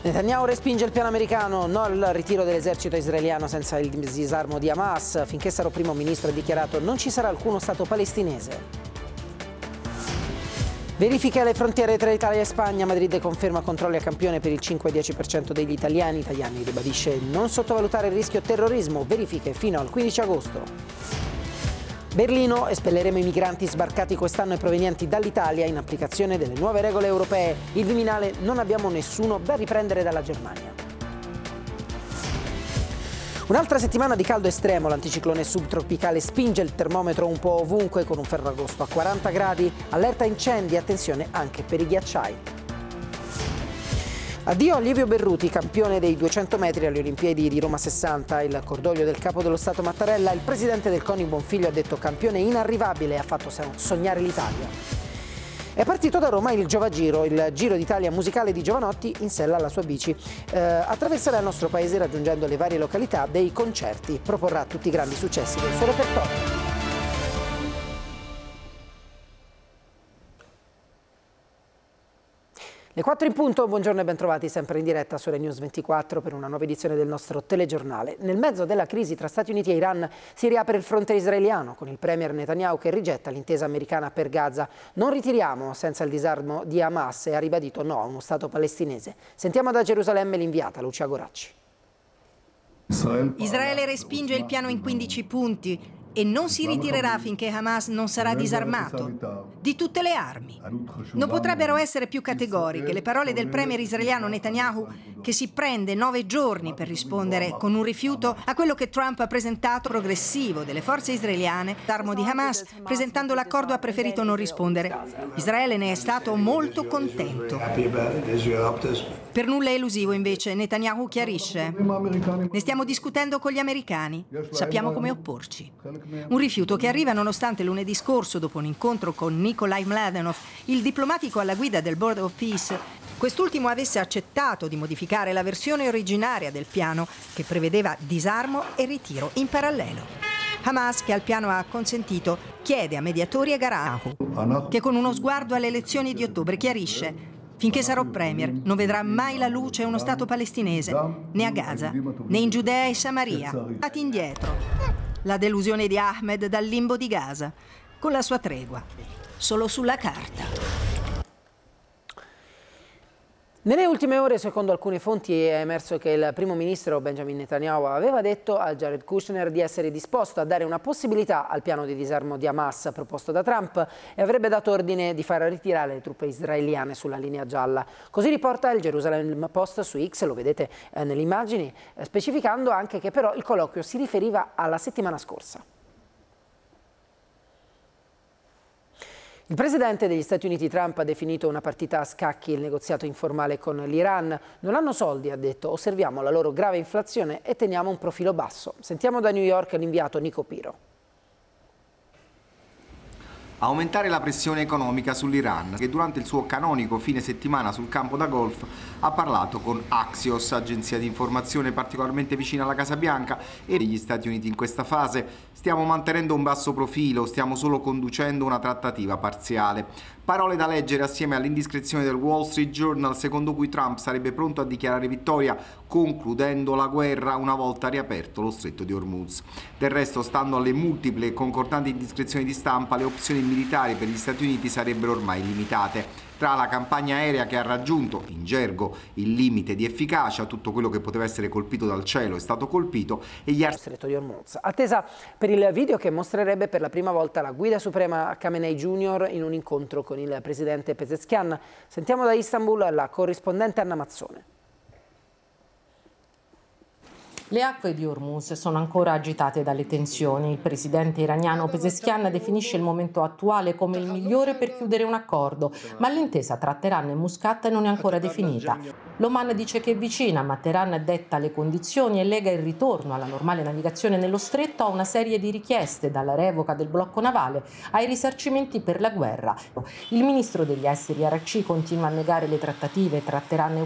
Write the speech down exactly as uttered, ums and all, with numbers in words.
Netanyahu respinge il piano americano, no al ritiro dell'esercito israeliano senza il disarmo di Hamas. Finché sarò primo ministro ha dichiarato non ci sarà alcuno Stato palestinese. Verifiche alle frontiere tra Italia e Spagna. Madrid conferma controlli a campione per il cinque dieci per cento degli italiani. Tajani ribadisce non sottovalutare il rischio terrorismo. Verifiche fino al quindici agosto. Berlino, espelleremo i migranti sbarcati quest'anno e provenienti dall'Italia in applicazione delle nuove regole europee. Il Viminale, non abbiamo nessuno da riprendere dalla Germania. Un'altra settimana di caldo estremo, l'anticiclone subtropicale spinge il termometro un po' ovunque con un ferragosto a quaranta gradi, allerta incendi, attenzione anche per i ghiacciai. Addio a Livio Berruti, campione dei duecento metri alle Olimpiadi di Roma sessanta, il cordoglio del capo dello Stato Mattarella. Il presidente del CONI Bonfiglio ha detto campione inarrivabile e ha fatto sognare l'Italia. È partito da Roma il Giovagiro, il Giro d'Italia musicale di Giovanotti in sella alla sua bici. Eh, attraverserà il nostro paese raggiungendo le varie località dei concerti. Proporrà tutti i grandi successi del suo repertorio. Le quattro in punto, buongiorno e bentrovati sempre in diretta su Rai News ventiquattro per una nuova edizione del nostro telegiornale. Nel mezzo della crisi tra Stati Uniti e Iran si riapre il fronte israeliano con il premier Netanyahu che rigetta l'intesa americana per Gaza. Non ritiriamo senza il disarmo di Hamas e ha ribadito no a uno Stato palestinese. Sentiamo da Gerusalemme l'inviata Lucia Goracci. Israele respinge il piano in quindici punti e non si ritirerà finché Hamas non sarà disarmato di tutte le armi. Non potrebbero essere più categoriche le parole del premier israeliano Netanyahu, che si prende nove giorni per rispondere con un rifiuto a quello che Trump ha presentato progressivo delle forze israeliane. L'armo di Hamas, presentando l'accordo, ha preferito non rispondere. Israele ne è stato molto contento. Per nulla elusivo invece Netanyahu chiarisce: ne stiamo discutendo con gli americani, sappiamo come opporci. Un rifiuto che arriva nonostante lunedì scorso, dopo un incontro con Nikolai Mladenov, il diplomatico alla guida del Board of Peace, quest'ultimo avesse accettato di modificare la versione originaria del piano che prevedeva disarmo e ritiro in parallelo. Hamas, che al piano ha acconsentito, chiede a mediatori e Garahu, che con uno sguardo alle elezioni di ottobre chiarisce: finché sarò premier non vedrà mai la luce uno Stato palestinese, né a Gaza, né in Giudea e Samaria. Andati indietro. La delusione di Ahmed dal limbo di Gaza, con la sua tregua, solo sulla carta. Nelle ultime ore, secondo alcune fonti, è emerso che il primo ministro Benjamin Netanyahu aveva detto a Jared Kushner di essere disposto a dare una possibilità al piano di disarmo di Hamas proposto da Trump e avrebbe dato ordine di far ritirare le truppe israeliane sulla linea gialla. Così riporta il Jerusalem Post su X, lo vedete eh, nelle immagini, eh, specificando anche che però il colloquio si riferiva alla settimana scorsa. Il presidente degli Stati Uniti Trump ha definito una partita a scacchi il negoziato informale con l'Iran. Non hanno soldi, ha detto, osserviamo la loro grave inflazione e teniamo un profilo basso. Sentiamo da New York l'inviato Nico Piro. Aumentare la pressione economica sull'Iran, che durante il suo canonico fine settimana sul campo da golf ha parlato con Axios, agenzia di informazione particolarmente vicina alla Casa Bianca, e degli Stati Uniti in questa fase. Stiamo mantenendo un basso profilo, stiamo solo conducendo una trattativa parziale. Parole da leggere assieme all'indiscrezione del Wall Street Journal, secondo cui Trump sarebbe pronto a dichiarare vittoria concludendo la guerra una volta riaperto lo stretto di Hormuz. Del resto, stando alle multiple e concordanti indiscrezioni di stampa, le opzioni militari per gli Stati Uniti sarebbero ormai limitate. Tra la campagna aerea che ha raggiunto, in gergo, il limite di efficacia, tutto quello che poteva essere colpito dal cielo è stato colpito, e gli arti... stretto di Hormuz. Attesa per il video che mostrerebbe per la prima volta la guida suprema Khamenei Junior in un incontro con il presidente Pezeshkian. Sentiamo da Istanbul la corrispondente Anna Mazzone. Le acque di Hormuz sono ancora agitate dalle tensioni. Il presidente iraniano Pezeshkian definisce il momento attuale come il migliore per chiudere un accordo, ma l'intesa tra Teheran e Muscat non è ancora definita. L'Oman dice che è vicina, ma Teheran detta le condizioni e lega il ritorno alla normale navigazione nello stretto a una serie di richieste, dalla revoca del blocco navale ai risarcimenti per la guerra. Il ministro degli esteri Araghchi continua a negare le trattative tra Teheran e